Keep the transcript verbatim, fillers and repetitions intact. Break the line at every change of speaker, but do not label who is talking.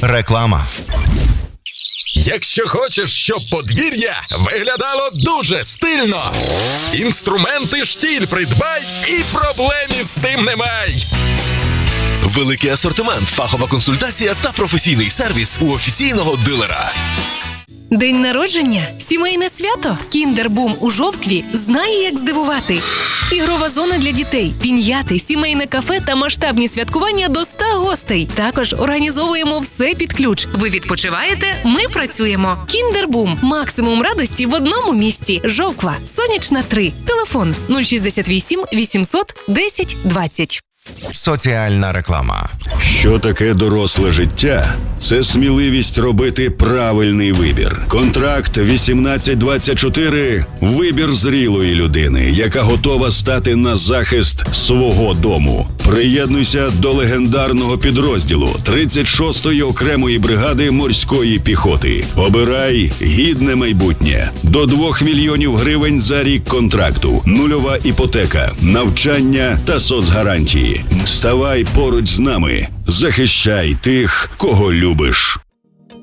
Реклама.
Якщо хочеш, щоб подвір'я виглядало дуже стильно, інструменти «Штіль» придбай і проблем із тим немає.
Великий асортимент, фахова консультація та професійний сервіс у офіційного дилера.
День народження? Сімейне свято? Кіндер-бум у Жовкві знає, як здивувати. Ігрова зона для дітей, піньяти, сімейне кафе та масштабні святкування до ста гостей. Також організовуємо все під ключ. Ви відпочиваєте, ми працюємо. Кіндер-бум. Максимум радості в одному місці. Жовква. Сонячна три. Телефон нуль шістдесят вісім вісімсот десять двадцять.
Соціальна реклама.
Що таке доросле життя? Це сміливість робити правильний вибір. Контракт вісімнадцять двадцять чотири – вибір зрілої людини, яка готова стати на захист свого дому. Приєднуйся до легендарного підрозділу тридцять шостої окремої бригади морської піхоти. Обирай гідне майбутнє. До двох мільйонів гривень за рік контракту. Нульова іпотека, навчання та соцгарантії. Ставай поруч з нами. Захищай тих, кого любиш.